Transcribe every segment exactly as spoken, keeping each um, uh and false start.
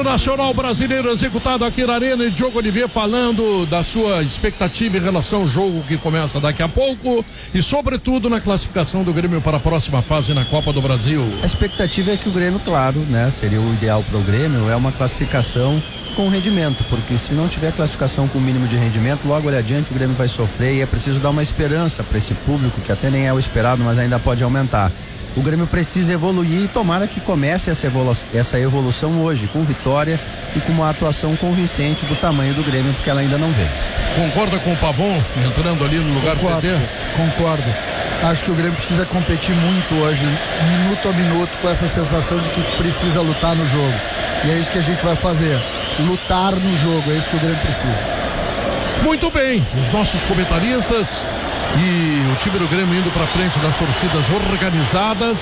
Nacional brasileiro executado aqui na Arena, e Diogo Oliveira falando da sua expectativa em relação ao jogo que começa daqui a pouco e sobretudo na classificação do Grêmio para a próxima fase na Copa do Brasil. A expectativa é que o Grêmio, claro, né, seria o ideal para o Grêmio, é uma classificação com rendimento, porque se não tiver classificação com mínimo de rendimento, logo ali adiante o Grêmio vai sofrer, e é preciso dar uma esperança para esse público, que até nem é o esperado, mas ainda pode aumentar. O Grêmio precisa evoluir e tomara que comece essa evolução, essa evolução hoje, com vitória e com uma atuação convincente do tamanho do Grêmio, porque ela ainda não vem. Concorda com o Pavon entrando ali no lugar concordo, do P T? Concordo. Acho que o Grêmio precisa competir muito hoje, minuto a minuto, com essa sensação de que precisa lutar no jogo. E é isso que a gente vai fazer. Lutar no jogo, é isso que o Grêmio precisa. Muito bem, os nossos comentaristas e o time do Grêmio indo para frente das torcidas organizadas,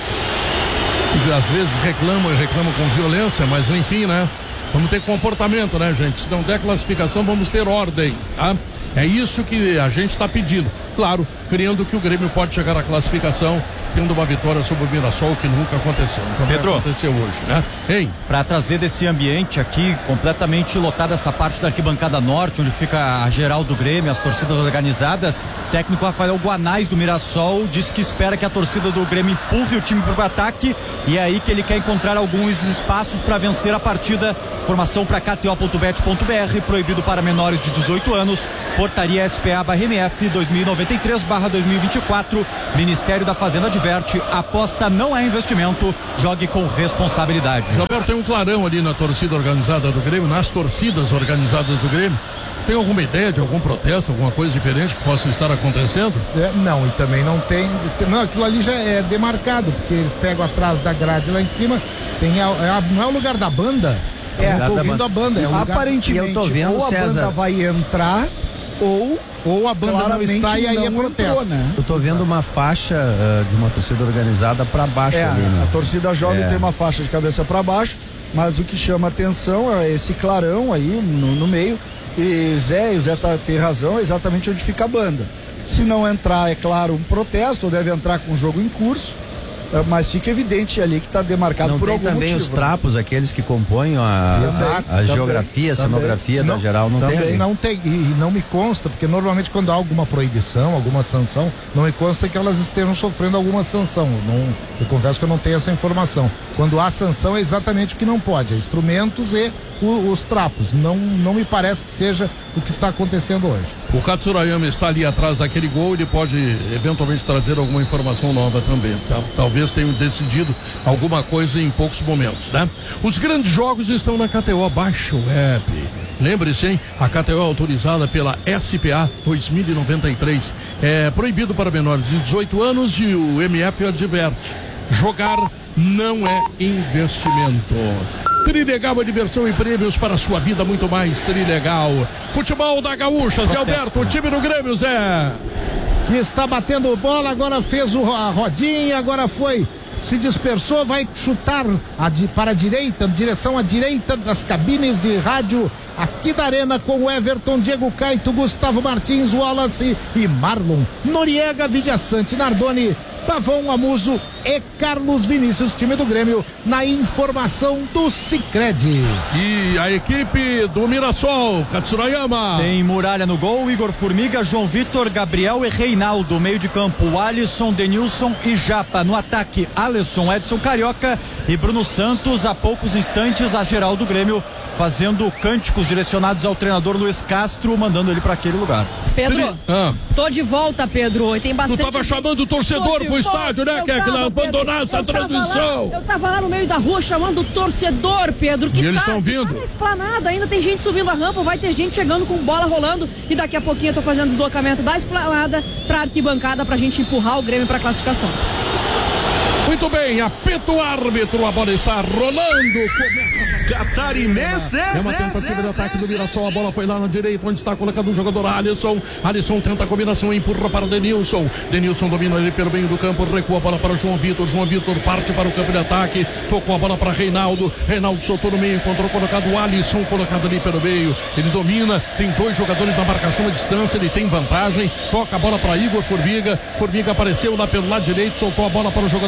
que às vezes reclamam e reclamam com violência, mas enfim, né? Vamos ter comportamento, né, gente? Se não der classificação, vamos ter ordem, tá? É isso que a gente está pedindo. Claro, crendo que o Grêmio pode chegar à classificação tendo uma vitória sobre o Mirassol, que nunca aconteceu. Então Pedro, vai acontecer hoje, né? Ei. Para trazer desse ambiente aqui, completamente lotado essa parte da arquibancada norte, onde fica a geral do Grêmio, as torcidas organizadas, o técnico Rafael Guanais do Mirassol disse que espera que a torcida do Grêmio empurre o time para o ataque, e é aí que ele quer encontrar alguns espaços para vencer a partida. Formação para K T O ponto bet ponto B R, proibido para menores de dezoito anos, portaria S P A barra M F dois mil e noventa e três barra dois mil e vinte e quatro, Ministério da Fazenda adverte, aposta não é investimento, jogue com responsabilidade. Gilberto, tem um clarão ali na torcida organizada do Grêmio, nas torcidas organizadas do Grêmio. Tem alguma ideia de algum protesto, alguma coisa diferente que possa estar acontecendo? É, não, e também não tem, não, aquilo ali já é demarcado, porque eles pegam atrás da grade lá em cima, tem a, a, não é o lugar da banda? É, eu tô ouvindo a banda. É um aparentemente, eu tô vendo, ou a César, banda vai entrar, ou, ou a banda não está e aí é protesto. Entrou, né? Eu tô vendo uma faixa uh, de uma torcida organizada para baixo. É, ali, né? A torcida jovem é. tem uma faixa de cabeça para baixo, mas o que chama atenção é esse clarão aí no, no meio. E Zé, o Zé tá, tem razão, é exatamente onde fica a banda. Se não entrar, é claro, um protesto, ou deve entrar com o jogo em curso, mas fica evidente ali que está demarcado não por tem algum também motivo. Os trapos, aqueles que compõem a, Exato, a, a geografia, a cenografia também, da não, geral, não também tem ali. não tem, e não me consta, porque normalmente quando há alguma proibição, alguma sanção, não me consta que elas estejam sofrendo alguma sanção. Não, eu confesso que eu não tenho essa informação. Quando há sanção é exatamente o que não pode, é instrumentos e o, os trapos. Não, não me parece que seja o que está acontecendo hoje. O Katsurayama está ali atrás daquele gol, ele pode eventualmente trazer alguma informação nova também. Tá? Talvez tenham decidido alguma coisa em poucos momentos, né? Os grandes jogos estão na K T O, baixa o app. Lembre-se, hein? A K T O é autorizada pela S P A dois mil e noventa e três. É proibido para menores de dezoito anos e o M F adverte. Jogar não é investimento. Trilegal é diversão e prêmios para a sua vida, muito mais. Trilegal. Futebol da Gaúcha, Zé Alberto, o time do Grêmio, Zé. Que está batendo bola, agora fez o, a rodinha, agora foi, se dispersou, vai chutar a, para a direita, direção à direita das cabines de rádio aqui da Arena, com o Everton, Diego Caito, Gustavo Martins, Wallace e Marlon Noriega, Vidiaçante, Nardoni, Pavão, Amuso e Carlos Vinícius, time do Grêmio, na informação do Sicredi. E a equipe do Mirassol, Katsurayama. Tem Muralha no gol, Igor Formiga, João Vitor, Gabriel e Reinaldo. Meio de campo, Alisson, Denilson e Japa. No ataque, Alisson, Edson Carioca e Bruno Santos. Há poucos instantes, a geral do Grêmio fazendo cânticos direcionados ao treinador Luiz Castro, mandando ele para aquele lugar. Pedro, ah. tô de volta, Pedro. E tem bastante. Tu tava chamando o torcedor pro estádio, né? Que é que abandonasse a transmissão. Lá, eu tava lá no meio da rua chamando o torcedor, Pedro. Que e eles tá, estão vindo? tá na esplanada, ainda tem gente subindo a rampa, vai ter gente chegando com bola rolando. E daqui a pouquinho eu tô fazendo deslocamento da esplanada pra arquibancada pra gente empurrar o Grêmio pra classificação. Muito bem, apita o árbitro, a bola está rolando. Catarinense. É uma tentativa de ataque do Mirassol, a bola foi lá na direita, onde está colocado o jogador Alisson. Alisson tenta a combinação, empurra para Denilson. Denilson domina ele pelo meio do campo, recua a bola para João Vitor. João Vitor parte para o campo de ataque, tocou a bola para Reinaldo. Reinaldo soltou no meio, encontrou colocado o Alisson, colocado ali pelo meio. Ele domina, tem dois jogadores na marcação à distância, ele tem vantagem. Toca a bola para Igor Formiga. Formiga apareceu lá pelo lado direito, soltou a bola para o jogador Denilson.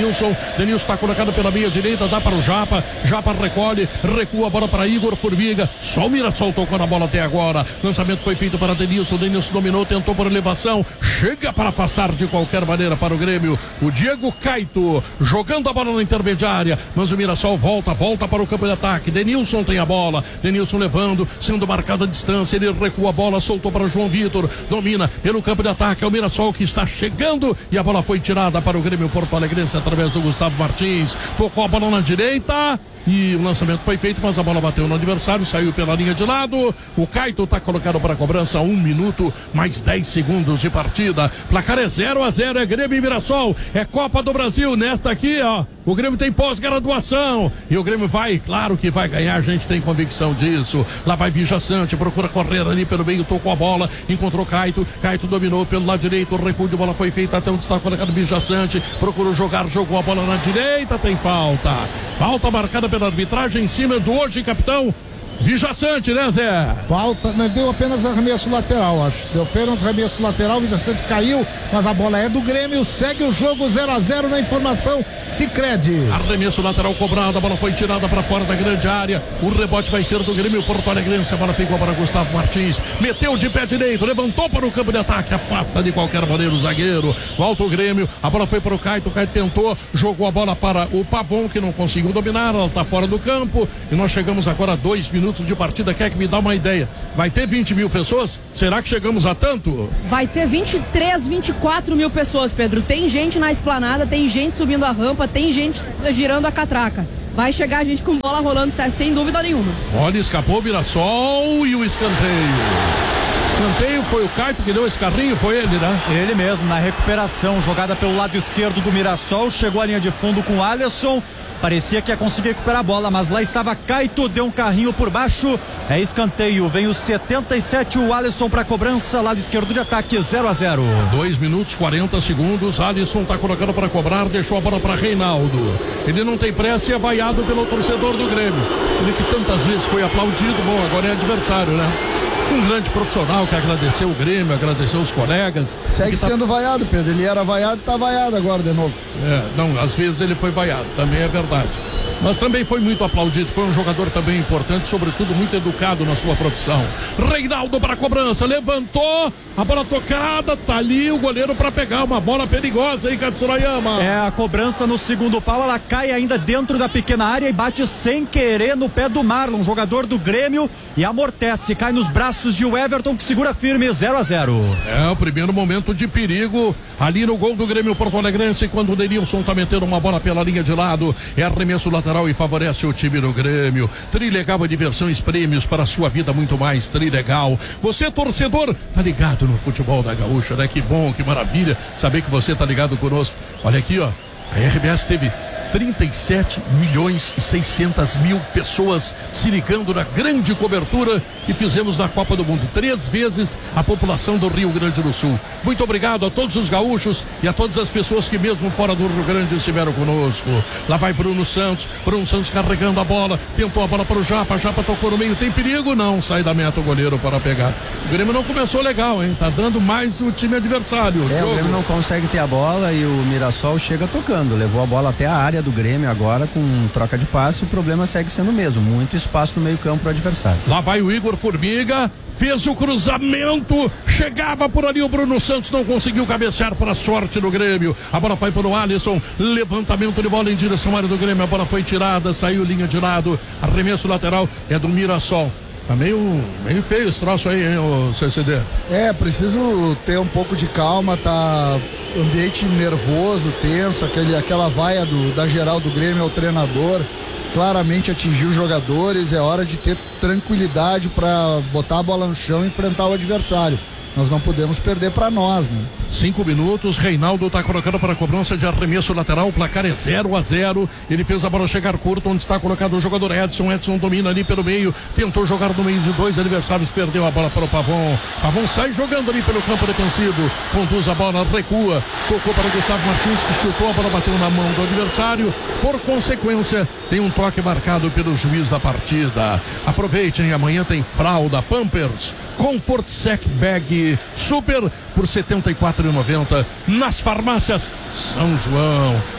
Denilson. Denilson está colocado pela meia direita, dá para o Japa. Japa recolhe, recua a bola para Igor Formiga. Só o Mirassol tocou na bola até agora. Lançamento foi feito para Denilson. Denilson dominou, tentou por elevação. Chega para afastar de qualquer maneira para o Grêmio. O Diego Caito jogando a bola na intermediária. Mas o Mirassol volta, volta para o campo de ataque. Denilson tem a bola. Denilson levando, sendo marcada a distância. Ele recua a bola, soltou para o João Vitor. Domina pelo campo de ataque. É o Mirassol que está chegando. E a bola foi tirada para o Grêmio Porto Alegrense através do Gustavo Martins. Tocou a bola na direita. E o lançamento foi feito, mas a bola bateu no adversário, saiu pela linha de lado. O Caito está colocado para a cobrança, um minuto, mais dez segundos de partida. Placar é zero a zero, é Grêmio e Mirassol. É Copa do Brasil, nesta aqui, ó. O Grêmio tem pós-graduação. E o Grêmio vai, claro que vai ganhar, a gente tem convicção disso. Lá vai Vijaçante, procura correr ali pelo meio, tocou a bola, encontrou Caito. Caito dominou pelo lado direito, o recuo de bola foi feito até onde está colocado Vijaçante. Procurou jogar, jogou a bola na direita, tem falta. Falta marcada pela arbitragem em cima do hoje capitão Vijaçante, né, Zé? Falta, né, deu apenas arremesso lateral, acho. Deu apenas arremesso lateral, Vijaçante caiu, mas a bola é do Grêmio, segue o jogo zero a zero na informação Sicredi. Arremesso lateral cobrado, a bola foi tirada para fora da grande área. O rebote vai ser do Grêmio Porto Alegrense, a bola ficou para Gustavo Martins. Meteu de pé direito, levantou para o campo de ataque, afasta de qualquer maneira o zagueiro. Volta o Grêmio, a bola foi para o Caito, o Caito tentou, jogou a bola para o Pavon, que não conseguiu dominar, ela está fora do campo. E nós chegamos agora a dois minutos de partida. Quer que me dá uma ideia? Vai ter vinte mil pessoas? Será que chegamos a tanto? Vai ter vinte e três, vinte e quatro mil pessoas, Pedro. Tem gente na esplanada, tem gente subindo a rampa, tem gente girando a catraca. Vai chegar a gente com bola rolando, sem dúvida nenhuma. Olha, escapou o Mirassol e o escanteio. Escanteio foi o Caito que deu esse carrinho, foi ele, né? Ele mesmo, na recuperação, jogada pelo lado esquerdo do Mirassol, chegou à linha de fundo com o Alisson. Parecia que ia conseguir recuperar a bola, mas lá estava Caito, deu um carrinho por baixo. É escanteio, vem os setenta e sete, o Alisson para cobrança, lado esquerdo de ataque, zero a zero. dois minutos, quarenta segundos, Alisson está colocando para cobrar, deixou a bola para Reinaldo. Ele não tem pressa e é vaiado pelo torcedor do Grêmio. Ele que tantas vezes foi aplaudido, bom, agora é adversário, né? Um grande profissional que agradeceu o Grêmio, agradeceu os colegas. Segue tá... sendo vaiado, Pedro. Ele era vaiado, tá vaiado agora de novo. É, não, às vezes ele foi vaiado, também é verdade. Mas também foi muito aplaudido, foi um jogador também importante, sobretudo muito educado na sua profissão. Reinaldo para a cobrança, levantou, a bola tocada, tá ali o goleiro para pegar uma bola perigosa aí, Katsurayama. É, a cobrança no segundo pau, ela cai ainda dentro da pequena área e bate sem querer no pé do Marlon, jogador do Grêmio, e amortece, cai nos braços de Everton, que segura firme, zero a zero. É, o primeiro momento de perigo ali no gol do Grêmio Porto Alegrense, quando o Denilson tá metendo uma bola pela linha de lado, é arremesso lateral e favorece o time do Grêmio. Trilegal, diversões, prêmios para a sua vida, muito mais. Trilegal. Você, torcedor, tá ligado no futebol da Gaúcha, né? Que bom, que maravilha saber que você tá ligado conosco. Olha aqui, ó, a R B S teve trinta e sete milhões e seiscentas mil pessoas se ligando na grande cobertura que fizemos na Copa do Mundo. Três vezes a população do Rio Grande do Sul. Muito obrigado a todos os gaúchos e a todas as pessoas que mesmo fora do Rio Grande estiveram conosco. Lá vai Bruno Santos, Bruno Santos carregando a bola, tentou a bola para o Japa, Japa tocou no meio, tem perigo? Não, sai da meta o goleiro para pegar. O Grêmio não começou legal, hein? Tá dando mais o time adversário. É, o Grêmio não consegue ter a bola e o Mirassol chega tocando, levou a bola até a área do Grêmio agora com troca de passe, o problema segue sendo o mesmo, muito espaço no meio campo para o adversário. Lá vai o Igor Formiga, fez o cruzamento, chegava por ali o Bruno Santos, não conseguiu cabecear para a sorte do Grêmio, a bola foi para o Alisson, levantamento de bola em direção à área do Grêmio, a bola foi tirada, saiu linha de lado, arremesso lateral é do Mirassol. Tá meio, meio feio esse troço aí, hein, o C C D? É, preciso ter um pouco de calma, tá ambiente nervoso, tenso, aquele, aquela vaia do, da geral do Grêmio ao treinador, claramente atingiu os jogadores, é hora de ter tranquilidade para botar a bola no chão e enfrentar o adversário. Nós não podemos perder para nós, né? Cinco minutos, Reinaldo está colocando para a cobrança de arremesso lateral, o placar é zero a zero, ele fez a bola chegar curto, onde está colocado o jogador Edson, Edson domina ali pelo meio, tentou jogar no meio de dois adversários, perdeu a bola para o Pavon, Pavon sai jogando ali pelo campo defensivo, conduz a bola, recua, tocou para o Gustavo Martins, que chutou, a bola bateu na mão do adversário, por consequência, tem um toque marcado pelo juiz da partida. Aproveitem, amanhã tem fralda Pampers, Comfort Sec Bag Super por setenta e quatro reais e noventa centavos nas farmácias São João.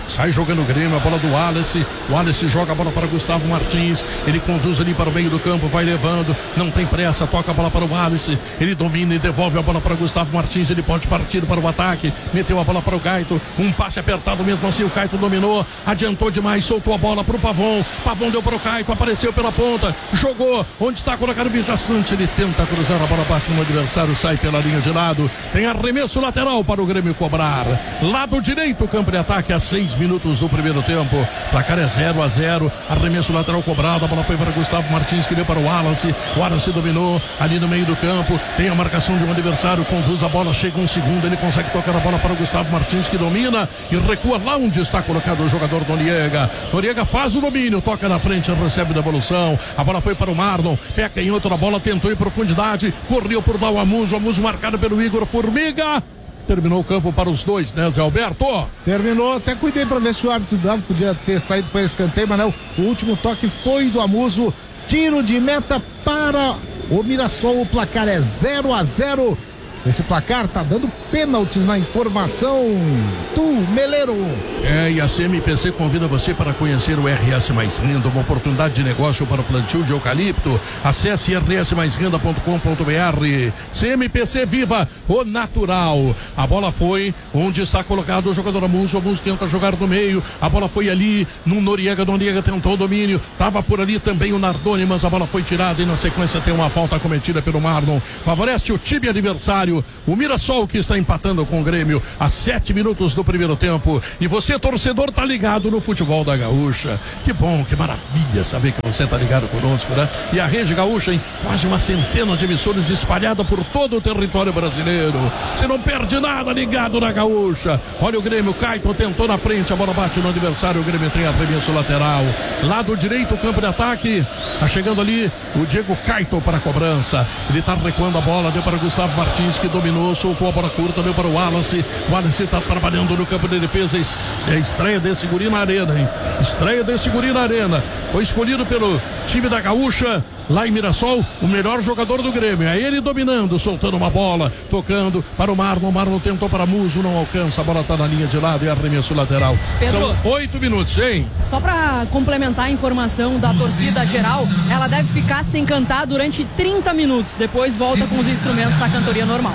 sai jogando o Grêmio, a bola do Wallace, o Wallace joga a bola para Gustavo Martins, ele conduz ali para o meio do campo, vai levando, não tem pressa, toca a bola para o Wallace, ele domina e devolve a bola para Gustavo Martins, ele pode partir para o ataque, meteu a bola para o Caito, um passe apertado mesmo assim, o Caito dominou, adiantou demais, soltou a bola para o Pavon, Pavon deu para o Caito, apareceu pela ponta, jogou, onde está colocado o Vijaçante, ele tenta cruzar a bola, bate no adversário, sai pela linha de lado, tem arremesso lateral para o Grêmio cobrar, lado direito, campo de ataque a seis minutos do primeiro tempo, placar é zero a zero, arremesso lateral cobrado, a bola foi para Gustavo Martins, que deu para o Wallace, o Wallace dominou ali no meio do campo, tem a marcação de um adversário, conduz a bola, chega um segundo, ele consegue tocar a bola para o Gustavo Martins, que domina e recua lá onde está colocado o jogador Noriega, Noriega faz o domínio, toca na frente, recebe devolução, a bola foi para o Marlon, peca em outra bola, tentou em profundidade, correu por dar o Amuso, Amuso marcado pelo Igor Formiga, terminou o campo para os dois, né, Zé Alberto? Terminou, até cuidei para ver se o árbitro dava, podia ter saído para escanteio, mas não, o último toque foi do Amuso, tiro de meta para o Mirassol, o placar é zero a zero. Esse placar tá dando pênaltis na informação do Meleiro. É, e a C M P C convida você para conhecer o R S Mais Renda, uma oportunidade de negócio para o plantio de eucalipto. Acesse r s mais renda ponto com ponto b r. C M P C, viva o natural. A bola foi onde está colocado o jogador Amuso. Amuso tenta jogar no meio. A bola foi ali no Noriega. Noriega tentou o domínio. Tava por ali também o Nardoni, mas a bola foi tirada e na sequência tem uma falta cometida pelo Marlon. Favorece o time adversário. O Mirassol, que está empatando com o Grêmio a sete minutos do primeiro tempo. E você, torcedor, tá ligado no futebol da Gaúcha. Que bom, que maravilha saber que você tá ligado conosco, né? E a Rede Gaúcha em quase uma centena de emissoras espalhada por todo o território brasileiro. Você não perde nada ligado na Gaúcha. Olha o Grêmio, Caito tentou na frente, a bola bate no adversário, o Grêmio tem arremesso lateral. Lado direito, campo de ataque. Tá chegando ali o Diego Caito para a cobrança. Ele tá recuando a bola, deu para Gustavo Martins, que dominou, soltou a bola curta, deu para o Wallace. O Wallace está trabalhando no campo de defesa. É estreia desse guri na arena, hein? Estreia desse guri na arena. Foi escolhido pelo time da Gaúcha, lá em Mirassol, o melhor jogador do Grêmio. É ele dominando, soltando uma bola, tocando para o Marlon. O Marlon tentou para Muso, não alcança. A bola está na linha de lado e arremesso lateral. Pedro, são oito minutos, hein? Só para complementar a informação da torcida geral, ela deve ficar sem cantar durante trinta minutos. Depois volta com os instrumentos da cantoria normal.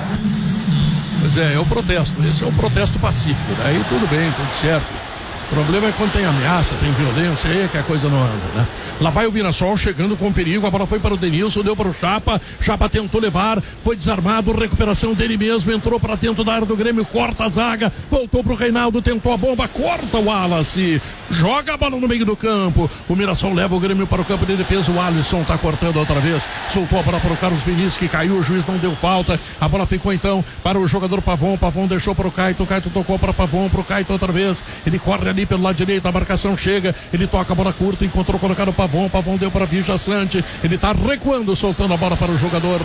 Pois é, é o protesto. Esse é o protesto pacífico. Daí tudo bem, tudo certo. O problema é quando tem ameaça, tem violência, aí é que a coisa não anda, né? Lá vai o Mirassol chegando com perigo, a bola foi para o Denilson, deu para o Chapa, Chapa tentou levar, foi desarmado, recuperação dele mesmo, entrou para dentro da área do Grêmio, corta a zaga, voltou para o Reinaldo, tentou a bomba, corta o Wallace, joga a bola no meio do campo, o Mirassol leva o Grêmio para o campo de defesa, o Alisson está cortando outra vez, soltou a bola para o Carlos Vinícius, que caiu, o juiz não deu falta, a bola ficou então para o jogador Pavon, Pavon deixou para o Caito, o Caito tocou para Pavon, para o Caito outra vez, ele corre ali pelo lado direito, a marcação chega, ele toca a bola curta, encontrou colocar o Pavon, Pavon deu para Vijaçante, ele está recuando, soltando a bola para o jogador,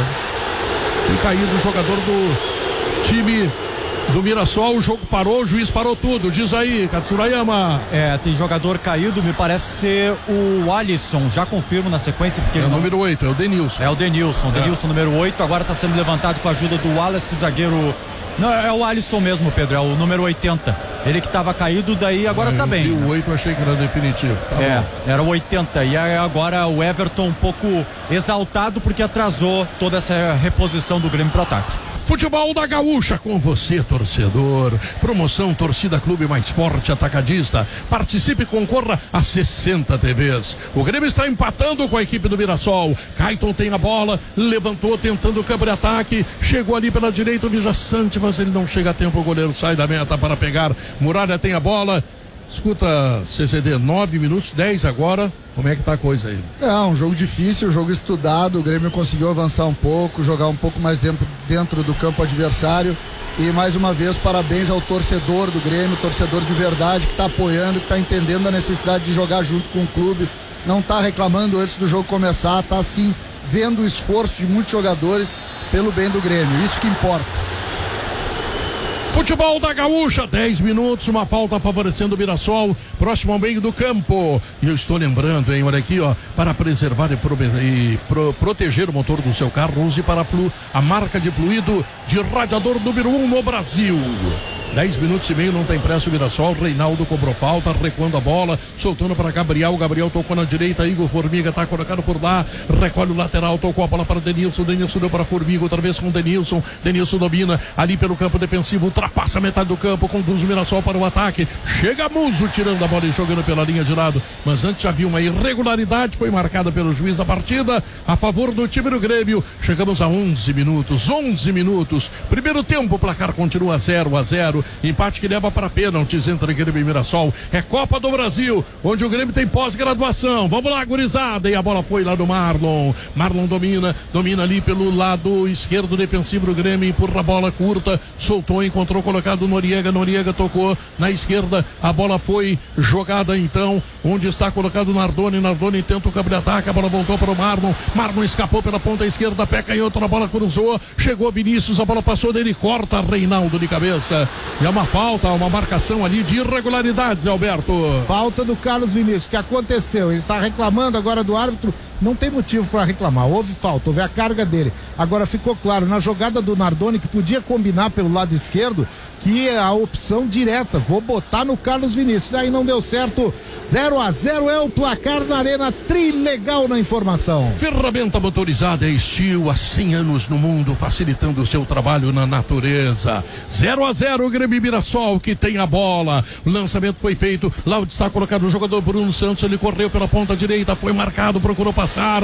e caído o jogador do time do Mirassol, o jogo parou, o juiz parou tudo, diz aí, Katsurayama. É, tem jogador caído, me parece ser o Alisson, já confirmo na sequência, porque é o não... número oito, é o Denilson. É o Denilson, é. Denilson número oito, agora está sendo levantado com a ajuda do Wallace, zagueiro. Não, é o Alisson mesmo, Pedro, é o número oitenta. Ele que estava caído, daí agora é, tá bem. E o oito eu achei que era definitivo. Tá é, bom. Era o oitenta. E agora o Everton um pouco exaltado porque atrasou toda essa reposição do Grêmio pro ataque. Futebol da Gaúcha com você, torcedor. Promoção Torcida Clube Mais Forte Atacadista. Participe e concorra a sessenta T Vs. O Grêmio está empatando com a equipe do Mirassol. Caeton tem a bola, levantou tentando o campo de ataque. Chegou ali pela direita o Vijaçante, mas ele não chega a tempo. O goleiro sai da meta para pegar. Muralha tem a bola. Escuta, C C D, nove minutos, dez agora. Como é que tá a coisa aí? É, um jogo difícil, um jogo estudado. O Grêmio conseguiu avançar um pouco, jogar um pouco mais dentro, dentro do campo adversário. E mais uma vez, parabéns ao torcedor do Grêmio, torcedor de verdade, que está apoiando, que está entendendo a necessidade de jogar junto com o clube. Não está reclamando antes do jogo começar, está sim vendo o esforço de muitos jogadores pelo bem do Grêmio. Isso que importa. Futebol da Gaúcha, dez minutos, uma falta favorecendo o Mirassol, próximo ao meio do campo. E eu estou lembrando, hein, olha aqui, ó, para preservar e, pro, e pro, proteger o motor do seu carro, use Paraflu, a marca de fluido de radiador número um no Brasil. dez minutos e meio, não tem pressa o Mirassol. Reinaldo cobrou falta, recuando a bola, soltando para Gabriel. Gabriel tocou na direita, Igor Formiga tá colocado por lá, recolhe o lateral, tocou a bola para Denilson. Denilson deu para Formiga, outra vez com Denilson. Denilson domina ali pelo campo defensivo, ultrapassa a metade do campo, conduz o Mirassol para o ataque. Chega Muso tirando a bola e jogando pela linha de lado. Mas antes já havia uma irregularidade, foi marcada pelo juiz da partida a favor do time do Grêmio. Chegamos a onze minutos, onze minutos. Primeiro tempo, o placar continua zero a zero. Empate que leva para pênaltis entre Grêmio e Mirassol. É Copa do Brasil, onde o Grêmio tem pós-graduação. Vamos lá, gurizada. E a bola foi lá do Marlon. Marlon domina, domina ali pelo lado esquerdo defensivo do Grêmio. Empurra a bola curta, soltou, encontrou colocado Noriega. Noriega tocou na esquerda. A bola foi jogada então, onde está colocado Nardoni. Nardoni tenta o cabra-ataque. A bola voltou para o Marlon. Marlon escapou pela ponta esquerda, pé canhoto, a bola cruzou. Chegou Vinícius, a bola passou dele, corta Reinaldo de cabeça. E é uma falta, uma marcação ali de irregularidades, Alberto. Falta do Carlos Vinícius. O que aconteceu? Ele está reclamando agora do árbitro. Não tem motivo para reclamar. Houve falta, houve a carga dele. Agora ficou claro, na jogada do Nardoni, que podia combinar pelo lado esquerdo, que é a opção direta. Vou botar no Carlos Vinícius. Aí não deu certo. zero a zero é o placar na Arena. Trilegal na informação. Ferramenta motorizada é Steel, há cem anos no mundo, facilitando o seu trabalho na natureza. zero a zero, Grêmio Mirassol, que tem a bola. O lançamento foi feito. Lá onde está colocado o jogador Bruno Santos. Ele correu pela ponta direita, foi marcado, procurou passar.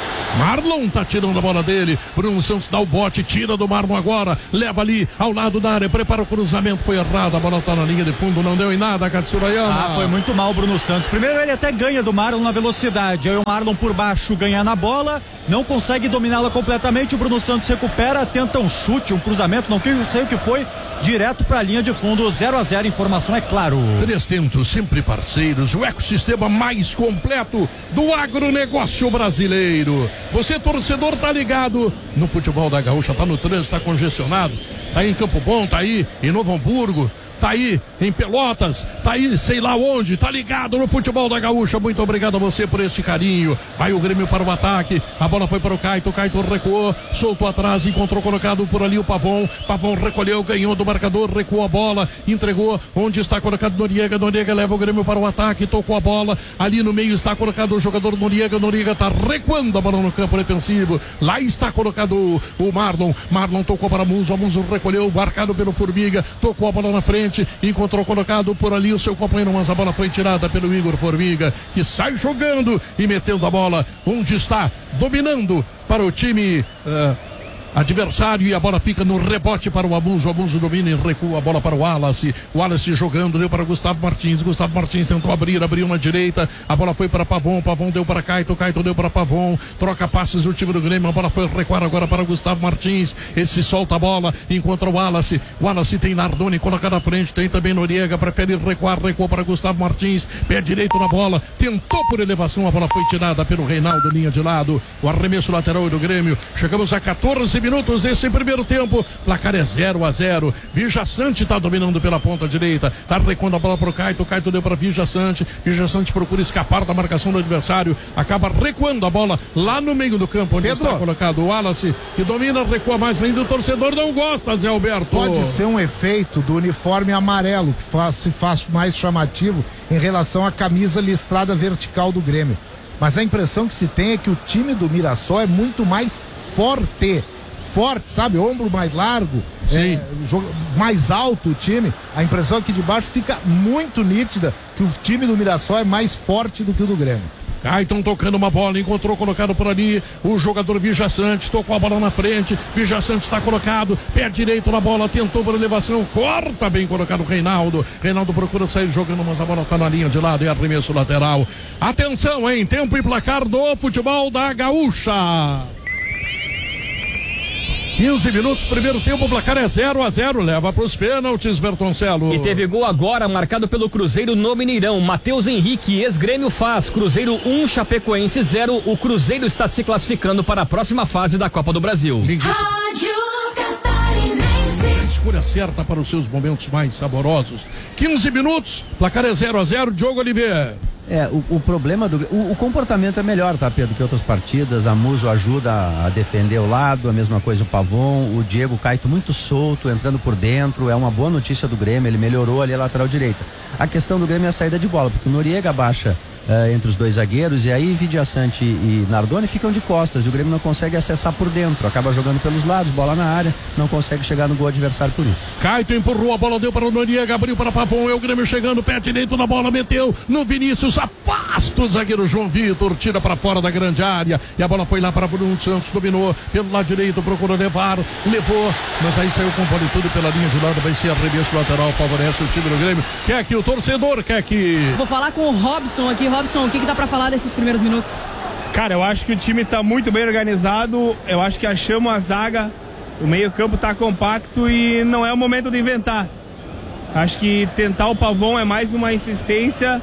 Marlon tá tirando a bola dele. Bruno Santos dá o bote, tira do Marlon agora. Leva ali ao lado da área, prepara o cruzamento. Foi errado, a bola tá na linha de fundo, não deu em nada, Katsurayama. Ah, foi muito mal o Bruno Santos. Primeiro ele até ganha do Marlon na velocidade. Aí o Marlon por baixo ganha na bola, não consegue dominá-la completamente. O Bruno Santos recupera, tenta um chute, um cruzamento, não sei o que foi, direto pra linha de fundo. Zero a zero, informação é claro. Três Tentos, sempre parceiros, o ecossistema mais completo do agronegócio brasileiro. Você, torcedor, tá ligado no futebol da Gaúcha, tá no trânsito, tá congestionado, tá aí em Campo Bom, tá aí em Novo Hamburgo, tá aí em Pelotas, tá aí sei lá onde, tá ligado no futebol da Gaúcha. Muito obrigado a você por este carinho. Vai o Grêmio para o ataque, a bola foi para o Caito, o Caito recuou, soltou atrás, encontrou colocado por ali o Pavon, Pavon recolheu, ganhou do marcador, recuou a bola, entregou, onde está colocado Noriega, Noriega leva o Grêmio para o ataque, tocou a bola, ali no meio está colocado o jogador Noriega, Noriega tá recuando a bola no campo defensivo, lá está colocado o, o Marlon, Marlon tocou para Muso, Muso recolheu, marcado pelo Formiga, tocou a bola na frente, encontrou colocado por ali o seu companheiro, mas a bola foi tirada pelo Igor Formiga, que sai jogando e metendo a bola onde está, dominando para o time uh, adversário, e a bola fica no rebote para o Abuso. O Abuso domina e recua a bola para o Wallace. O Wallace jogando, deu para Gustavo Martins. Gustavo Martins tentou abrir, abriu na direita. A bola foi para Pavon. Pavon deu para Caito. Caito deu para Pavon. Troca passes do time do Grêmio. A bola foi recuar agora para Gustavo Martins. Esse solta a bola, encontra o Wallace. O Wallace tem Nardoni colocado na frente. Tem também Noriega. Prefere recuar, recuou para Gustavo Martins. Pé direito na bola. Tentou por elevação. A bola foi tirada pelo Reinaldo, linha de lado. O arremesso lateral do Grêmio. Chegamos a catorze minutos desse primeiro tempo, placar é zero a zero. Vija Sante está dominando pela ponta direita, está recuando a bola para o Caito, Caito deu para Vija Sante, Vija Sante procura escapar da marcação do adversário, acaba recuando a bola lá no meio do campo, onde Pedro. Está colocado o Wallace, que domina, recua mais ainda, o torcedor não gosta, Zé Alberto. Pode ser um efeito do uniforme amarelo, que faz, se faz mais chamativo em relação à camisa listrada vertical do Grêmio, mas a impressão que se tem é que o time do Mirassol é muito mais forte, forte, sabe? Ombro mais largo, é, mais alto o time. A impressão aqui de baixo fica muito nítida que o time do Mirassol é mais forte do que o do Grêmio. Caeton tocando uma bola, encontrou colocado por ali o jogador Vija Sante, tocou a bola na frente, Vija Sante está colocado, pé direito na bola, tentou por elevação, corta bem colocado o Reinaldo, Reinaldo procura sair jogando, mas a bola está na linha de lado, é arremesso lateral. Atenção, hein, tempo e placar do futebol da Gaúcha. quinze minutos, primeiro tempo, o placar é zero a zero, leva para os pênaltis, Bertoncello. E teve gol agora, marcado pelo Cruzeiro no Mineirão. Matheus Henrique, ex-Grêmio faz. Cruzeiro um, Chapecoense zero. O Cruzeiro está se classificando para a próxima fase da Copa do Brasil. Rádio Catarinense. A escolha certa para os seus momentos mais saborosos. quinze minutos, placar é zero a zero, Diogo Oliveira. É, o, o problema do... O, o comportamento é melhor, tá, Pedro, que outras partidas. A Muso ajuda a, a defender o lado, a mesma coisa o Pavon, o Diego Caito muito solto, entrando por dentro. É uma boa notícia do Grêmio, ele melhorou ali a lateral direita. A questão do Grêmio é a saída de bola, porque o Noriega baixa uh, entre os dois zagueiros, e aí Vidiaçante e Nardoni ficam de costas, e o Grêmio não consegue acessar por dentro, acaba jogando pelos lados, bola na área, não consegue chegar no gol adversário por isso. Caito empurrou a bola, deu para o Noriega, abriu para Pavon, é o Grêmio chegando, pé direito na bola, meteu no Vinícius, afasta o zagueiro João Vitor, tira para fora da grande área, e a bola foi lá para Bruno Santos, dominou pelo lado direito, procurou levar, levou, mas aí saiu com tudo pela linha de lado, vai ser arremesso lateral, favorece o time do Grêmio. Quer que o torcedor quer que... Vou falar com o Robson aqui. Robson, o que, que dá pra falar desses primeiros minutos? Cara, eu acho que o time tá muito bem organizado, eu acho que achamos a zaga, o meio campo tá compacto e não é o momento de inventar. Acho que tentar o Pavon é mais uma insistência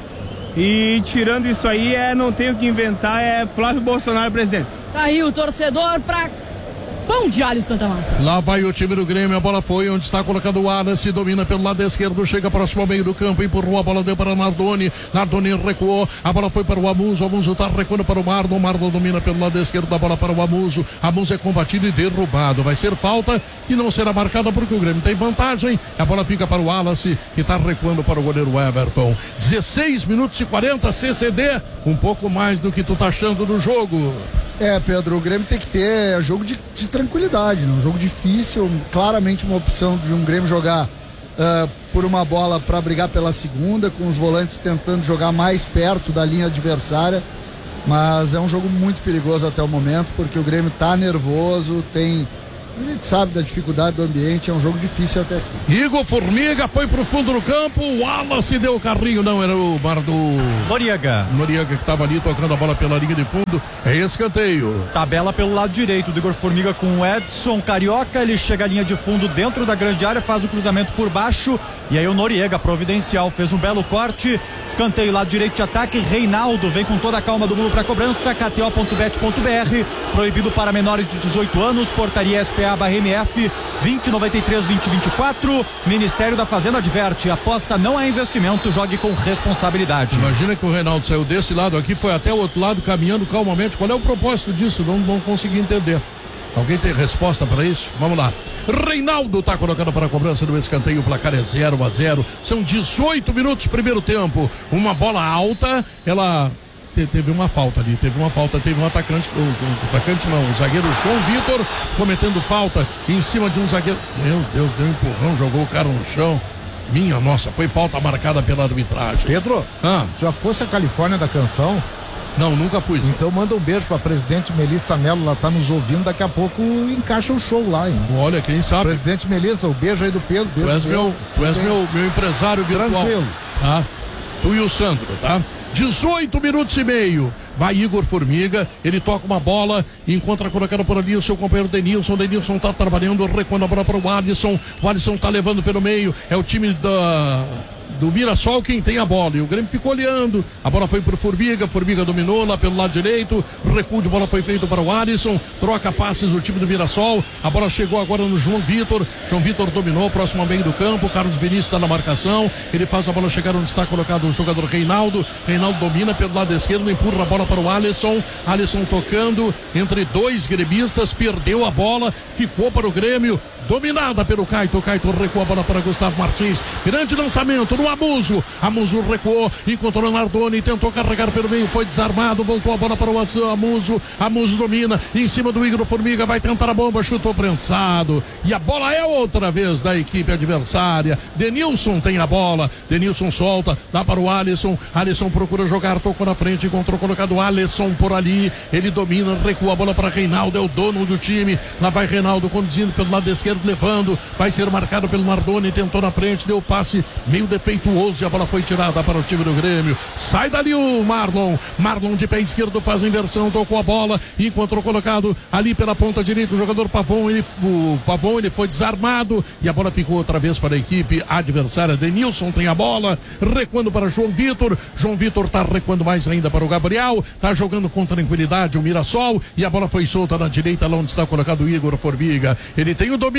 e tirando isso aí, é, não tem o que inventar, é Flávio Bolsonaro presidente. Tá aí o torcedor pra... Pão de alho Santa Massa. Lá vai o time do Grêmio, a bola foi onde está colocado o Wallace, domina pelo lado esquerdo, chega próximo ao meio do campo, empurrou a bola, deu para Nardoni, Nardoni recuou, a bola foi para o Amuso, o Amuso está recuando para o Marlon, o Marlon domina pelo lado esquerdo da bola para o Amuso, Amuso é combatido e derrubado, vai ser falta que não será marcada porque o Grêmio tem vantagem, a bola fica para o Wallace, que está recuando para o goleiro Everton. dezesseis minutos e quarenta, C C D, um pouco mais do que tu tá achando do jogo. É, Pedro, o Grêmio tem que ter jogo de, de tranquilidade, né? Um jogo difícil, claramente uma opção de um Grêmio jogar uh, por uma bola para brigar pela segunda, com os volantes tentando jogar mais perto da linha adversária, mas é um jogo muito perigoso até o momento, porque o Grêmio tá nervoso, tem... A gente sabe da dificuldade do ambiente, é um jogo difícil até aqui. Igor Formiga foi pro fundo do campo, o Wallace deu o carrinho, não, era o bar do... Noriega. Noriega que estava ali tocando a bola pela linha de fundo, é escanteio. Tabela pelo lado direito do Igor Formiga com o Edson Carioca, ele chega à linha de fundo dentro da grande área, faz o cruzamento por baixo, e aí o Noriega, providencial, fez um belo corte, escanteio lado direito de ataque, Reinaldo vem com toda a calma do mundo para cobrança, K T O ponto bet ponto B R, proibido para menores de dezoito anos, portaria S P A barra M F vinte noventa e três vinte vinte e quatro. Ministério da Fazenda adverte: aposta não é investimento, jogue com responsabilidade. Imagina que o Reinaldo saiu desse lado aqui, foi até o outro lado caminhando calmamente. Qual é o propósito disso? Não, não consegui entender. Alguém tem resposta para isso? Vamos lá. Reinaldo está colocando para a cobrança do escanteio, o placar é zero a zero. São dezoito minutos primeiro tempo. Uma bola alta, ela teve uma falta ali, teve uma falta, teve um atacante, o, o atacante não, o zagueiro João Vitor cometendo falta em cima de um zagueiro. Meu Deus, deu um empurrão, jogou o cara no chão. Minha nossa, foi falta marcada pela arbitragem. Pedro, ah. já fosse a Califórnia da canção? Não, nunca fui. Então manda um beijo pra presidente Melissa Mello, ela tá nos ouvindo, daqui a pouco encaixa o show lá, hein? Olha, quem sabe. Presidente Melissa, o um beijo aí do Pedro. Beijo tu és, meu, tu és meu, meu empresário virtual. Tranquilo. Tá? Tu e o Sandro, tá? dezoito minutos e meio. Vai Igor Formiga, ele toca uma bola, encontra colocando por ali o seu companheiro Denilson. Denilson tá trabalhando, recuando a bola para o Alisson. O Alisson tá levando pelo meio. É o time da... do Mirassol quem tem a bola, e o Grêmio ficou olhando, a bola foi pro Formiga, Formiga dominou lá pelo lado direito, recuo de bola foi feito para o Alisson, troca passes o time do Mirassol, a bola chegou agora no João Vitor, João Vitor dominou, próximo ao meio do campo, Carlos Vinícius está na marcação, ele faz a bola chegar onde está colocado o jogador Reinaldo, Reinaldo domina pelo lado esquerdo, empurra a bola para o Alisson, Alisson tocando entre dois gremistas, perdeu a bola, ficou para o Grêmio, dominada pelo Caito, Caito recua a bola para Gustavo Martins, grande lançamento no Amuso, Amuso recuou, encontrou o Nardoni, tentou carregar pelo meio, foi desarmado, voltou a bola para o Amuso, Amuso domina, em cima do Igor Formiga, vai tentar a bomba, chutou prensado, e a bola é outra vez da equipe adversária, Denilson tem a bola, Denilson solta, dá para o Alisson, Alisson procura jogar, tocou na frente, encontrou colocado o Alisson por ali, ele domina, recua a bola para Reinaldo, é o dono do time, lá vai Reinaldo conduzindo pelo lado esquerdo, levando, vai ser marcado pelo Nardoni, tentou na frente, deu passe meio defeituoso e a bola foi tirada para o time do Grêmio. Sai dali o Marlon, Marlon de pé esquerdo faz a inversão, tocou a bola, encontrou colocado ali pela ponta direita o jogador Pavon, ele, o Pavon, ele foi desarmado e a bola ficou outra vez para a equipe adversária. Denilson tem a bola, recuando para João Vitor, João Vitor está recuando mais ainda para o Gabriel, está jogando com tranquilidade o Mirassol e a bola foi solta na direita lá onde está colocado o Igor Formiga. Ele tem o domínio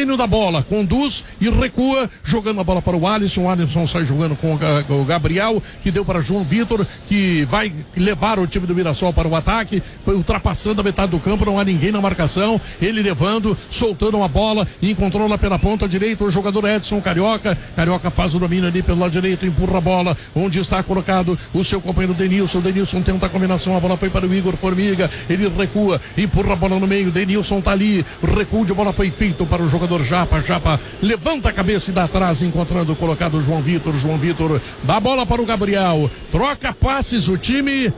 domínio da bola, conduz e recua, jogando a bola para o Alisson. O Alisson sai jogando com o Gabriel, que deu para João Vitor, que vai levar o time do Mirassol para o ataque, foi ultrapassando a metade do campo, não há ninguém na marcação, ele levando, soltando a bola, encontrou lá pela ponta direita o jogador Edson Carioca, Carioca faz o domínio ali pelo lado direito, empurra a bola, onde está colocado o seu companheiro Denilson, Denilson tenta a combinação, a bola foi para o Igor Formiga, ele recua, empurra a bola no meio, Denilson tá ali, recuo de bola foi feito para o jogador Japa, Japa levanta a cabeça e dá atrás, encontrando o colocado João Vitor, João Vitor dá a bola para o Gabriel, troca passes o time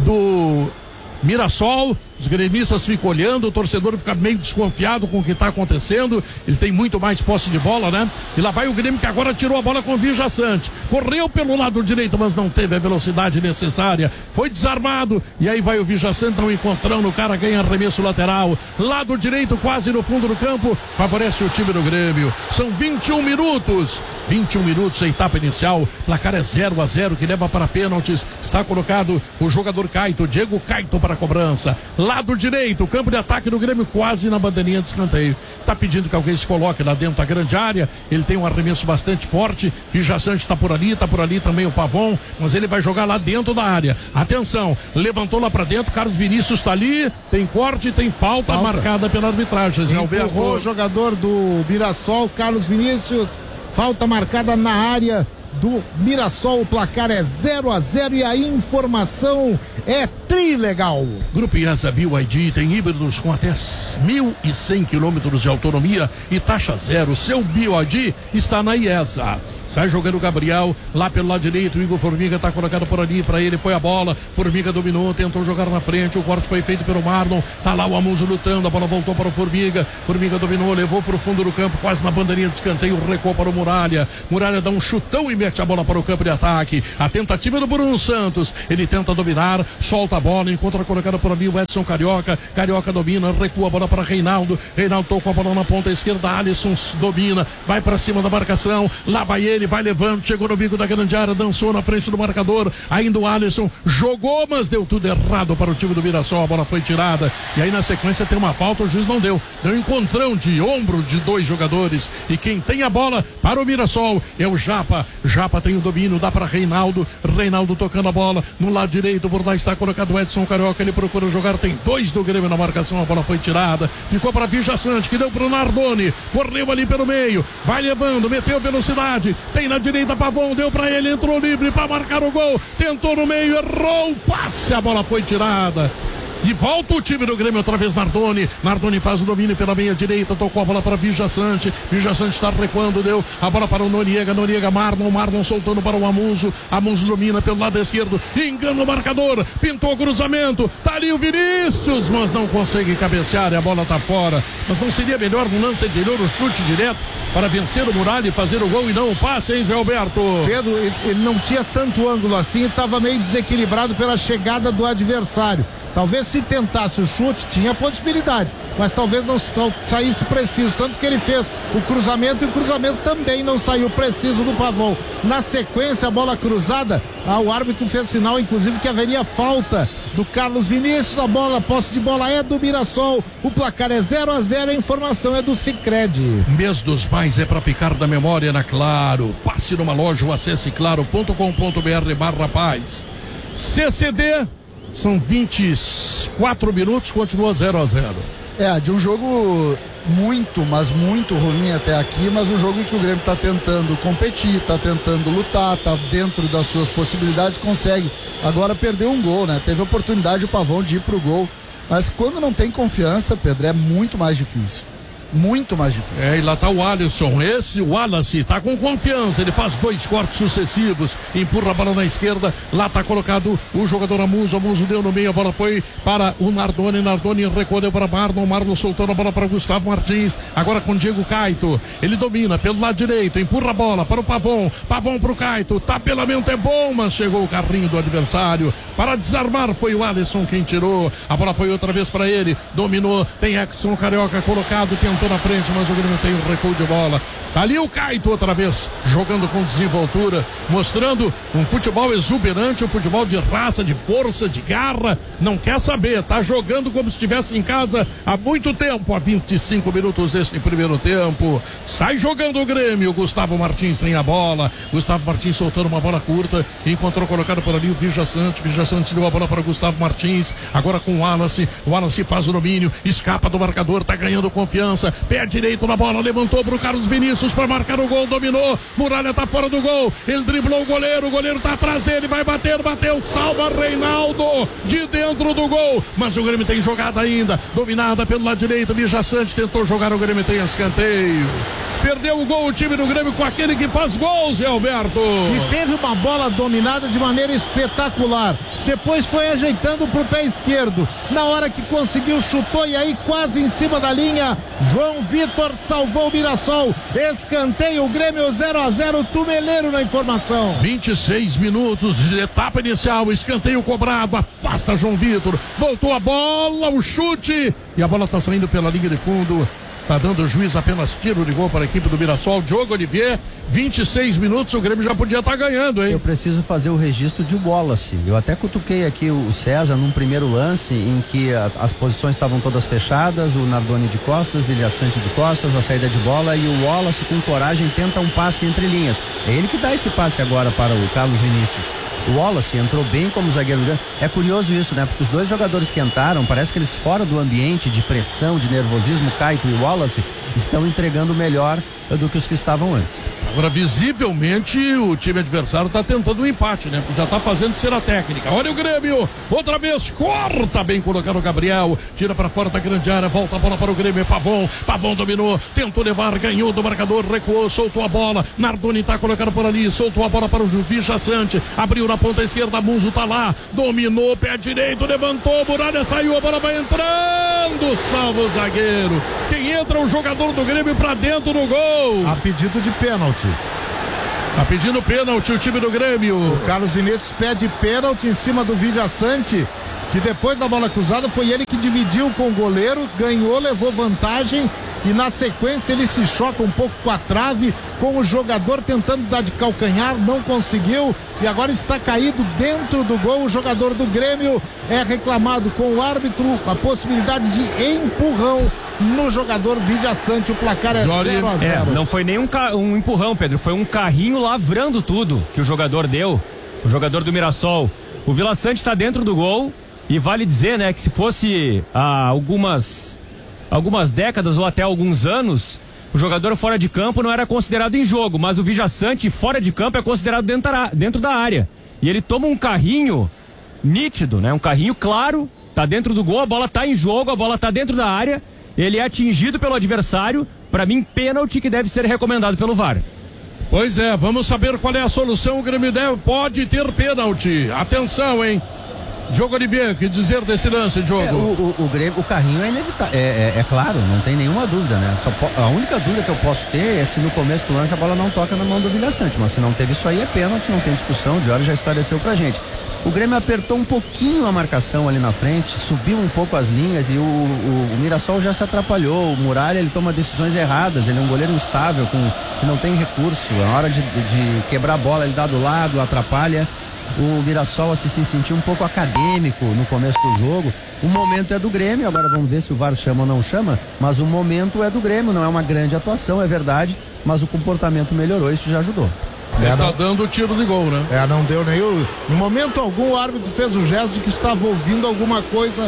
do Mirassol. Os gremistas ficam olhando, o torcedor fica meio desconfiado com o que está acontecendo. Eles têm muito mais posse de bola, né? E lá vai o Grêmio, que agora tirou a bola com o Vija Sante. Correu pelo lado direito, mas não teve a velocidade necessária. Foi desarmado. E aí vai o Vija Sante, não encontrando. O cara ganha arremesso lateral. Lado direito, quase no fundo do campo. Favorece o time do Grêmio. São vinte e um minutos. vinte e um minutos, a etapa inicial. Placar é zero a zero, que leva para pênaltis. Está colocado o jogador Caito, Diego Caito para a cobrança. Lado direito, campo de ataque do Grêmio quase na bandeirinha de escanteio. Está pedindo que alguém se coloque lá dentro da grande área. Ele tem um arremesso bastante forte. Vija Sante está por ali, está por ali também o Pavon, mas ele vai jogar lá dentro da área. Atenção, levantou lá para dentro, Carlos Vinícius está ali, tem corte, tem falta, falta. marcada pela arbitragem. Empurrou o jogador do Mirassol, Carlos Vinícius, falta marcada na área do Mirassol, o placar é zero a zero e a informação é trilegal. Grupo IESA B Y D tem híbridos com até mil e cem quilômetros de autonomia e taxa zero. Seu B Y D está na IESA. Sai jogando o Gabriel, lá pelo lado direito, o Igor Formiga está colocado por ali, para ele foi a bola, Formiga dominou, tentou jogar na frente, o corte foi feito pelo Marlon, tá lá o Amuso lutando, a bola voltou para o Formiga, Formiga dominou, levou para o fundo do campo, quase na bandeirinha de escanteio, recuou para o Muralha, Muralha dá um chutão e mete a bola para o campo de ataque, a tentativa do Bruno Santos, ele tenta dominar, solta a bola, encontra colocado por ali o Edson Carioca, Carioca domina, recua a bola para Reinaldo, Reinaldo tocou a bola na ponta esquerda, Alisson domina, vai para cima da marcação, lá vai ele, vai levando, chegou no bico da grande área, dançou na frente do marcador, ainda o Alisson jogou, mas deu tudo errado para o time do Mirassol, a bola foi tirada, e aí na sequência tem uma falta, o juiz não deu, deu um encontrão de ombro de dois jogadores, e quem tem a bola para o Mirassol é o Japa, Japa tem o domínio, dá para Reinaldo, Reinaldo tocando a bola, no lado direito, por lá está colocado o Edson Carioca, ele procura jogar, tem dois do Grêmio na marcação, a bola foi tirada, ficou para Vija Sante, que deu para o Nardoni, correu ali pelo meio, vai levando, meteu velocidade, tem na direita Pavon, deu para ele, entrou livre para marcar o gol, tentou no meio, errou o passe, a bola foi tirada. E volta o time do Grêmio, outra vez Nardoni. Nardoni faz o domínio pela meia direita, tocou a bola para Vija Sante. Vija Sante está recuando, deu a bola para o Noriega. Noriega, Marlon, Marlon soltando para o Amuso. Amuso domina pelo lado esquerdo, engana o marcador, pintou o cruzamento. Tá ali o Vinícius, mas não consegue cabecear e a bola tá fora. Mas não seria melhor no lance anterior o chute direto para vencer o Muralha e fazer o gol e não o passe, hein, Zé Alberto? Pedro, ele não tinha tanto ângulo assim, estava meio desequilibrado pela chegada do adversário. Talvez se tentasse o chute, tinha possibilidade, mas talvez não saísse preciso, tanto que ele fez o cruzamento e o cruzamento também não saiu preciso do Pavon. Na sequência, a bola cruzada, ah, o árbitro fez sinal, inclusive, que haveria falta do Carlos Vinícius, a bola, a posse de bola é do Mirassol, o placar é zero a zero, a informação é do Sicredi. Mês dos Pais é para ficar da memória na Claro, passe numa loja ou acesse claro ponto com ponto br barra paz. C C D, são vinte e quatro minutos, continua zero a zero. É, de um jogo muito, mas muito ruim até aqui, mas um jogo em que o Grêmio está tentando competir, está tentando lutar, está dentro das suas possibilidades, consegue. Agora perdeu um gol, né? Teve a oportunidade o Pavon de ir pro gol, mas quando não tem confiança, Pedro, é muito mais difícil. Muito mais difícil. É, e lá tá o Alisson, esse, o Wallace, tá com confiança, ele faz dois cortes sucessivos, empurra a bola na esquerda, lá tá colocado o jogador Amuso, Amuso deu no meio, a bola foi para o Nardoni, Nardoni recuou, deu para Marlon, Marlon soltando a bola para Gustavo Martins, agora com Diego Caito, ele domina pelo lado direito, empurra a bola para o Pavon, Pavon pro Caito, tabelamento é bom, mas chegou o carrinho do adversário, para desarmar foi o Alisson quem tirou, a bola foi outra vez para ele, dominou, tem Edson Carioca colocado, tentou levantou na frente, mas o Grêmio tem um recuo de bola. Ali o Caito outra vez, jogando com desenvoltura, mostrando um futebol exuberante, um futebol de raça, de força, de garra, não quer saber, tá jogando como se estivesse em casa há muito tempo, há vinte e cinco minutos deste primeiro tempo. Sai jogando o Grêmio, Gustavo Martins tem a bola, Gustavo Martins soltando uma bola curta, encontrou colocado por ali o Vija Sante, Vija Sante deu a bola para o Gustavo Martins, agora com o Wallace, o Wallace faz o domínio, escapa do marcador, tá ganhando confiança, pé direito na bola, levantou pro Carlos Vinícius para marcar o gol, dominou, Muralha tá fora do gol, ele driblou o goleiro, o goleiro tá atrás dele, vai bater, bateu, salva Reinaldo de dentro do gol, mas o Grêmio tem jogada ainda, dominada pelo lado direito, Vija Sante tentou jogar, o Grêmio tem escanteio. Perdeu o gol o time do Grêmio com aquele que faz gols, Zé Alberto. E teve uma bola dominada de maneira espetacular. Depois foi ajeitando pro pé esquerdo. Na hora que conseguiu, chutou e aí quase em cima da linha. João Vitor salvou o Mirassol. Escanteio, o Grêmio zero a zero, Tumeleiro na informação. vinte e seis minutos de etapa inicial, escanteio cobrado, afasta João Vitor. Voltou a bola, o chute. E a bola tá saindo pela linha de fundo. Tá dando o juiz apenas tiro de gol para a equipe do Mirassol. Diogo Olivier, vinte e seis minutos, o Grêmio já podia estar tá ganhando, hein? Eu preciso fazer o registro de Wallace. Eu até cutuquei aqui o César num primeiro lance em que a, as posições estavam todas fechadas, o Nardoni de costas, Vija Sante de costas, a saída de bola e o Wallace com coragem tenta um passe entre linhas. É ele que dá esse passe agora para o Carlos Vinícius. O Wallace entrou bem como zagueiro. É curioso isso, né? Porque os dois jogadores que entraram, parece que eles fora do ambiente de pressão, de nervosismo, Caito e Wallace, estão entregando melhor do que os que estavam antes. Agora, visivelmente, o time adversário está tentando um empate, né? Já está fazendo cera técnica. Olha o Grêmio, outra vez, corta bem colocado o Gabriel, tira para fora da grande área, volta a bola para o Grêmio, Pavon, Pavon dominou, tentou levar, ganhou do marcador, recuou, soltou a bola, Nardoni está colocado por ali, soltou a bola para o Vija Sante, abriu na ponta esquerda, Munzo tá lá, dominou, pé direito, levantou, Muralha saiu, a bola vai entrando, salva o zagueiro. Quem entra o jogador do Grêmio para dentro do gol. A pedido de pênalti. Tá pedindo pênalti o time do Grêmio. O Carlos Vinícius pede pênalti em cima do Vija Sante, que depois da bola cruzada foi ele que dividiu com o goleiro, ganhou, levou vantagem e na sequência ele se choca um pouco com a trave, com o jogador tentando dar de calcanhar, não conseguiu e agora está caído dentro do gol. O jogador do Grêmio é reclamado com o árbitro a possibilidade de empurrão no jogador Vija Sante. O placar é zero a zero. É, não foi nem um, ca... um empurrão, Pedro, foi um carrinho lavrando tudo que o jogador deu, o jogador do Mirassol. O Vila Sante está dentro do gol e vale dizer, né, que se fosse há algumas algumas décadas ou até alguns anos, o jogador fora de campo não era considerado em jogo, mas o Vija Sante fora de campo é considerado dentro da, dentro da área. E ele toma um carrinho nítido, né? Um carrinho claro, tá dentro do gol, a bola tá em jogo, a bola tá dentro da área, ele é atingido pelo adversário, para mim pênalti que deve ser recomendado pelo V A R. Pois é, vamos saber qual é a solução. O Grêmio deve, pode ter pênalti. Atenção, hein? Diogo Olivier, que dizer desse lance, Diogo? É, o, o, o, Grêmio, o carrinho é inevitável, é, é, é claro, não tem nenhuma dúvida, né? Só po, a única dúvida que eu posso ter é se no começo do lance a bola não toca na mão do Vila Sante, mas se não teve isso aí é pênalti, não tem discussão, o Diori já esclareceu pra gente. O Grêmio apertou um pouquinho a marcação ali na frente, subiu um pouco as linhas e o, o, o Mirassol já se atrapalhou. O Muralha, ele toma decisões erradas, ele é um goleiro instável, com, que não tem recurso. Na hora de, de quebrar a bola, ele dá do lado, atrapalha. O Mirassol assim, se sentiu um pouco acadêmico no começo do jogo. O momento é do Grêmio, agora vamos ver se o V A R chama ou não chama, mas o momento é do Grêmio, não é uma grande atuação, é verdade, mas o comportamento melhorou, isso já ajudou. Ele é, tá não, dando o tiro de gol, né? É, não deu nem o... Em momento algum o árbitro fez o gesto de que estava ouvindo alguma coisa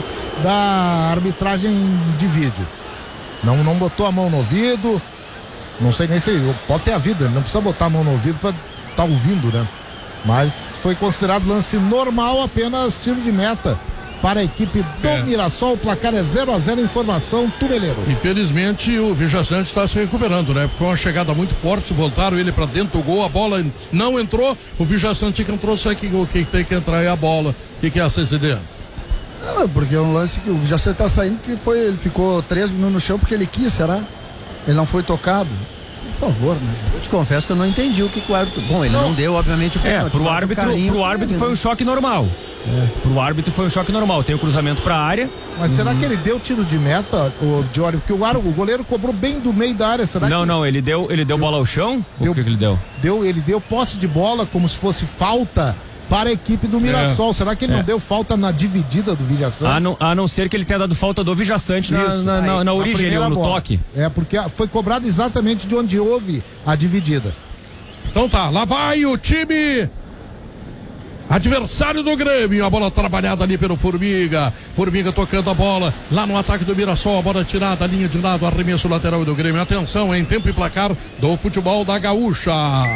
da arbitragem de vídeo. Não, não botou a mão no ouvido, não sei nem se ele... Pode ter havido, ele não precisa botar a mão no ouvido para estar tá ouvindo, né? Mas foi considerado lance normal, apenas tiro de meta para a equipe do é. Mirassol. O placar é zero a zero, informação Tumeleiro. Infelizmente o Vija Sante está se recuperando, né? Foi uma chegada muito forte, voltaram ele para dentro do gol, a bola não entrou, o Vija Sante que entrou, só que o que tem que entrar é a bola. O que, que é a C C D? Não, porque é um lance que o Vija Sante está saindo, que foi, ele ficou três minutos no chão porque ele quis, será? Ele não foi tocado. favor, né? Eu te confesso que eu não entendi o que, que o árbitro... Bom, ele não, não deu, obviamente, o pênalti. É, pro árbitro, pro árbitro foi um choque normal. É. Pro árbitro foi um choque normal. Tem o cruzamento pra área. Mas uhum. será que ele deu tiro de meta, o Diori? Porque o, ar, o goleiro cobrou bem do meio da área. Será não, que... não, ele deu, ele deu bola ao chão? Deu, o que, que ele deu? deu? Ele deu posse de bola como se fosse falta para a equipe do Mirassol. É. Será que ele é. não deu falta na dividida do Vijaçante? A não, a não ser que ele tenha dado falta do Vijaçante na, na, na, na origem, ali, no bola. toque. É, porque foi cobrado exatamente de onde houve a dividida. Então tá, lá vai o time adversário do Grêmio, a bola trabalhada ali pelo Formiga, Formiga tocando a bola lá no ataque do Mirassol, a bola tirada, a linha de lado, arremesso lateral do Grêmio. Atenção, em tempo e placar do futebol da Gaúcha.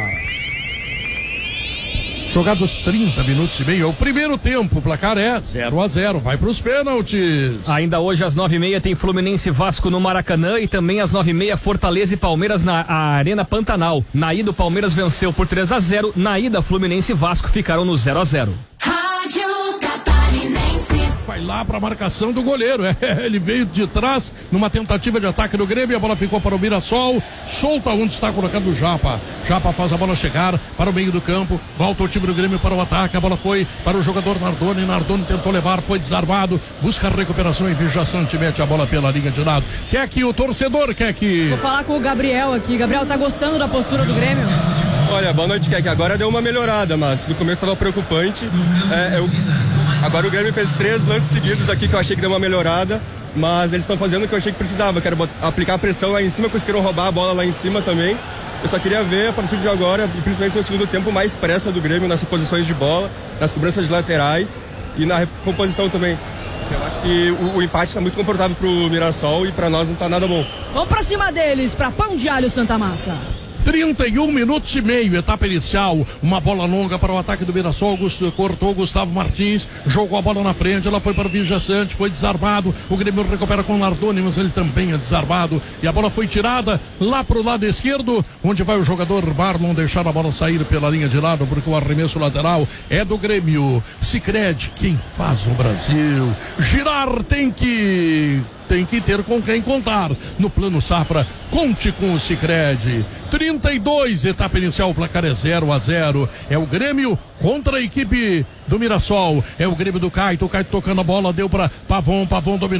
Jogados trinta minutos e meio, é o primeiro tempo, o placar é zero a zero, vai para os pênaltis. Ainda hoje às nove e meia tem Fluminense e Vasco no Maracanã e também às nove e meia Fortaleza e Palmeiras na Arena Pantanal. Na ida o Palmeiras venceu por três a zero, na ida Fluminense e Vasco ficaram no zero a zero. Rádio Catarinense. Vai lá para a marcação do goleiro, é, ele veio de trás numa tentativa de ataque do Grêmio, a bola ficou para o Mirassol, solta onde está colocado o Japa, Japa faz a bola chegar para o meio do campo, volta o time do Grêmio para o ataque, a bola foi para o jogador Nardoni, Nardoni tentou levar, foi desarmado, busca a recuperação e Vijaçante mete a bola pela linha de lado. Quer que o torcedor quer que... Vou falar com o Gabriel aqui, Gabriel, tá gostando da postura do Grêmio? Olha, boa noite, Kek. Agora deu uma melhorada, mas no começo estava preocupante. É, eu... Agora o Grêmio fez três lances seguidos aqui que eu achei que deu uma melhorada, mas eles estão fazendo o que eu achei que precisava, que era botar, aplicar pressão lá em cima, conseguiram roubar a bola lá em cima também. Eu só queria ver a partir de agora, e principalmente no segundo tempo, mais pressa do Grêmio nas posições de bola, nas cobranças de laterais e na recomposição também. Eu acho que o, o empate está muito confortável pro Mirassol e para nós não está nada bom. Vamos para cima deles, para Pão de Alho Santa Massa. trinta e um minutos e meio, etapa inicial, uma bola longa para o ataque do Mirassol, Augusto, cortou Gustavo Martins, jogou a bola na frente, ela foi para o Vijaçante, foi desarmado, o Grêmio recupera com o Nardoni, mas ele também é desarmado, e a bola foi tirada lá para o lado esquerdo, onde vai o jogador Marlon deixar a bola sair pela linha de lado, porque o arremesso lateral é do Grêmio. Sicredi, quem faz o Brasil girar tem que... tem que ter com quem contar. No Plano Safra, conte com o Sicredi. trinta e dois, etapa inicial, o placar é zero a zero. É o Grêmio contra a equipe do Mirassol. É o Grêmio do Caito. O Caito tocando a bola, deu para Pavon, Pavon dominou.